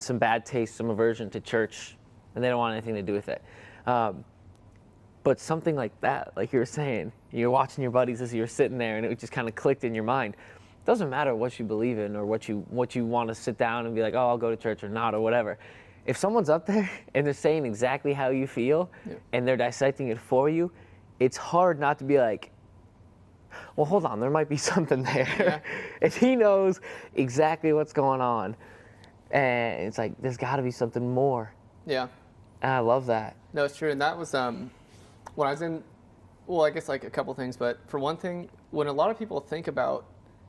some bad taste, some aversion to church, and they don't want anything to do with it. But something like that, like you were saying, you're watching your buddies as you're sitting there, and it just kind of clicked in your mind. It doesn't matter what you believe in or what you want to sit down and be like, oh, I'll go to church or not or whatever. If someone's up there and they're saying exactly how you feel, and they're dissecting it for you, it's hard not to be like, well, hold on, there might be something there. Yeah. If he knows exactly what's going on, and it's like, there's got to be something more. Yeah. And I love that. No, it's true. And that was when I was in, well, I guess like a couple things, but for one thing, when a lot of people think about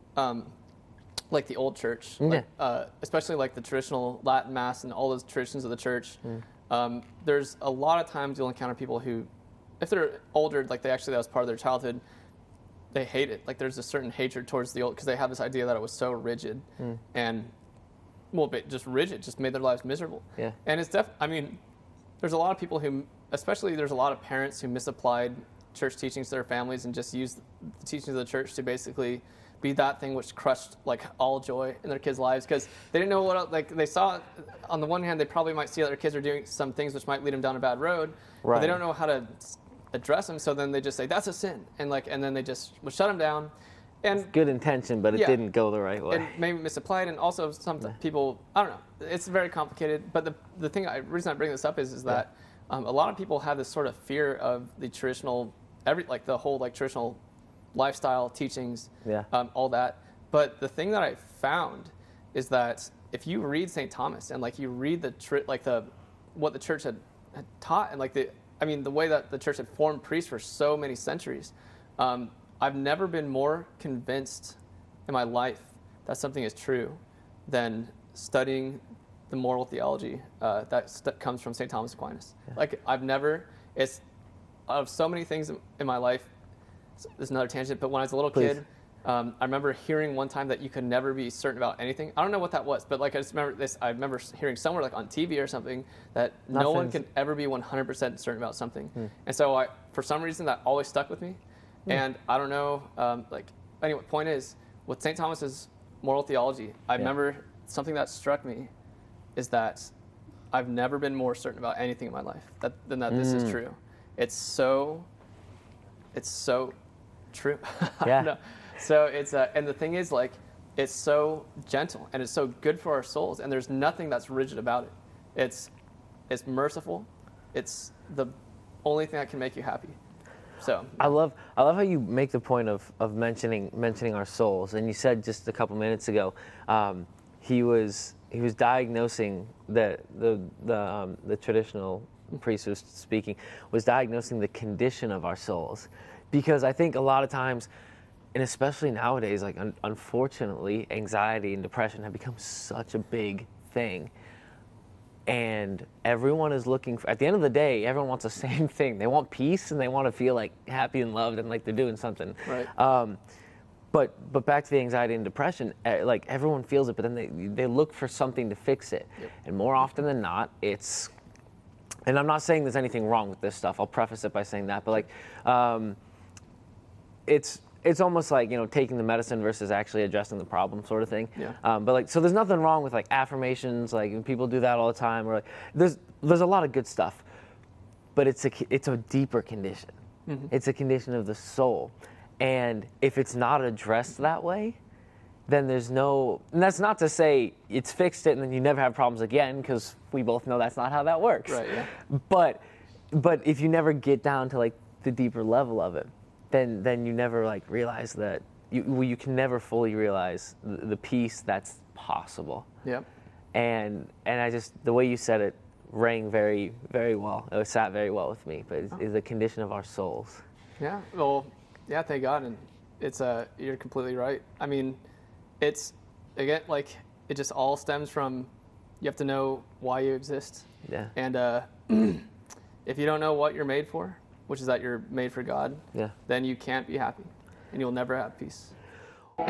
like the old church, like, especially like the traditional Latin Mass and all those traditions of the church, there's a lot of times you'll encounter people who, if they're older, like that was part of their childhood, they hate it. Like there's a certain hatred towards the old, because they have this idea that it was so rigid and, well, just rigid, just made their lives miserable. Yeah. And it's I mean, there's a lot of people who, especially there's a lot of parents who misapplied church teachings to their families and just used the teachings of the church to basically be that thing which crushed like all joy in their kids' lives, because they didn't know what, like they saw, on the one hand, they probably might see that their kids are doing some things which might lead them down a bad road, but they don't know how to address them, so then they just say, that's a sin, and then they just would shut them down. And it's good intention, but it didn't go the right way. And maybe misapplied, and also some people, I don't know, it's very complicated, but the reason I bring this up is that a lot of people have this sort of fear of the traditional, the whole like traditional lifestyle teachings, all that. But the thing that I found is that if you read St. Thomas and like you read what the church had taught, and like the way that the church had formed priests for so many centuries, I've never been more convinced in my life that something is true than studying the moral theology that comes from St. Thomas Aquinas. Like it's out of so many things in my life. There's another tangent, but when I was a little kid, I remember hearing one time that you could never be certain about anything. I don't know what that was, but like I just remember this. I remember hearing somewhere like on TV or something that no one can ever be 100% certain about something. And so for some reason that always stuck with me. And I don't know, anyway, point is, with St. Thomas's moral theology, I remember something that struck me is that I've never been more certain about anything in my life than that this is true. It's so true. I don't know. So it's, and the thing is, like, it's so gentle and it's so good for our souls, and there's nothing that's rigid about it. It's merciful. It's the only thing that can make you happy. So I love how you make the point of mentioning our souls. And you said just a couple minutes ago, he was diagnosing the traditional priest who was speaking was diagnosing the condition of our souls, because I think a lot of times, and especially nowadays, like unfortunately, anxiety and depression have become such a big thing. And everyone is looking for, at the end of the day, everyone wants the same thing. They want peace, and they want to feel like happy and loved and like they're doing something. Right. But back to the anxiety and depression, like everyone feels it, but then they look for something to fix it. And more often than not, it's, and I'm not saying there's anything wrong with this stuff. I'll preface it by saying that, but like, it's almost like, taking the medicine versus actually addressing the problem, sort of thing. But like, so there's nothing wrong with like affirmations, like people do that all the time, or like there's a lot of good stuff, but it's a deeper condition. It's a condition of the soul, and if it's not addressed that way, then there's no, and that's not to say it's fixed it and then you never have problems again, because we both know that's not how that works. Right. Yeah. But if you never get down to like the deeper level of it, then you never like realize that you can never fully realize the peace that's possible. Yep. And I just, the way you said it rang very, very well. It sat very well with me. But it's the condition of our souls. Yeah. Well, yeah. Thank God. And it's you're completely right. I mean, it's again like it just all stems from, you have to know why you exist. Yeah. And if you don't know what you're made for, which is that you're made for God, then you can't be happy, and you'll never have peace.